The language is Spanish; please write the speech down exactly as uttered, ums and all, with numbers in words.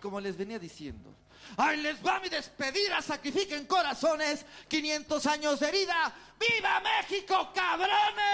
como les venía diciendo, ahí les va mi despedida, sacrifiquen corazones, quinientos años de vida. ¡Viva México, cabrones!